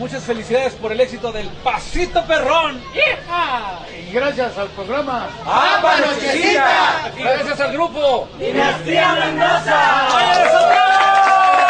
muchas felicidades por el éxito del Pasito Perrón. ¡Hija! Y gracias al programa ¡Amba Nochecita! Y gracias al grupo Dinastía Mendoza.